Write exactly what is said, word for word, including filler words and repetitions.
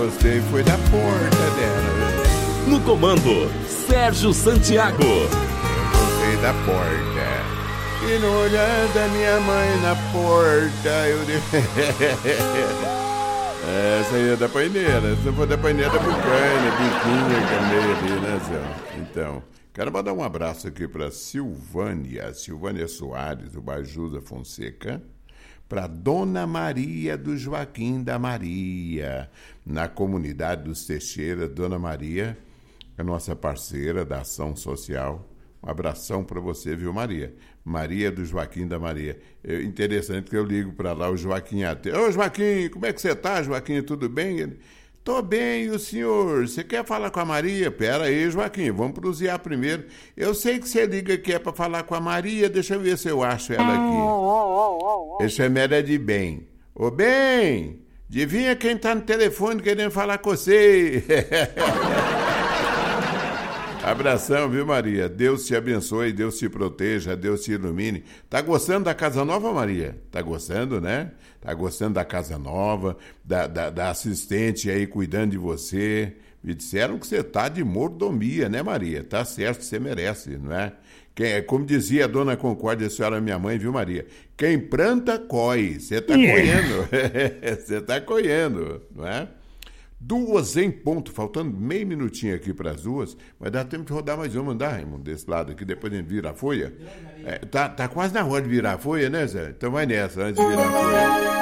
gostei foi da porta dela. No comando, Sérgio Santiago. Gostei da porta. E no olhar da minha mãe na porta, eu... Essa aí é da paineira. Se for da paineira, da bucaina, biquinha, caneia ali, né, Zé? Então, quero mandar um abraço aqui para Silvânia, Silvânia Soares, do Bajusa Fonseca, para Dona Maria do Joaquim da Maria, na comunidade dos Teixeira. Dona Maria é nossa parceira da ação social. Um abração para você, viu, Maria? Maria do Joaquim da Maria. É interessante que eu ligo para lá, o Joaquim até. Ô, Joaquim, como é que você tá, Joaquim? Tudo bem? Ele, tô bem, e o senhor? Você quer falar com a Maria? Pera aí, Joaquim, vamos prosear primeiro. Eu sei que você liga aqui é para falar com a Maria, deixa eu ver se eu acho ela aqui. Esse é de bem. Ô, bem, adivinha quem tá no telefone querendo falar com você? Abração, viu, Maria? Deus te abençoe, Deus te proteja, Deus te ilumine. Tá gostando da casa nova, Maria? Tá gostando, né? Tá gostando da casa nova, da, da, da assistente aí cuidando de você. Me disseram que você tá de mordomia, né, Maria? Tá certo, você merece, não é? Quem, como dizia a dona Concórdia, a senhora minha mãe, viu, Maria? Quem planta, colhe. Você tá colhendo. Você tá colhendo, não é? Duas em ponto, faltando meio minutinho aqui para as duas, mas dá tempo de rodar mais uma, não dá, Raimundo, desse lado aqui, depois a gente vira a folha. É, tá, tá quase na hora de virar a folha, né, Zé? Então vai nessa, antes de virar a folha.